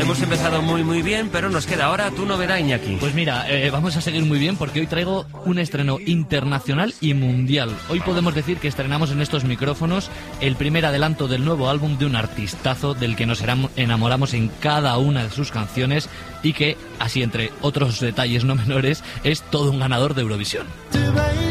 Hemos empezado muy bien, pero nos queda ahora tu novedad, Iñaki. Pues mira, vamos a seguir muy bien porque hoy traigo un estreno internacional y mundial. Hoy podemos decir que estrenamos en estos micrófonos el primer adelanto del nuevo álbum de un artistazo del que nos enamoramos en cada una de sus canciones y que, así entre otros detalles no menores, es todo un ganador de Eurovisión.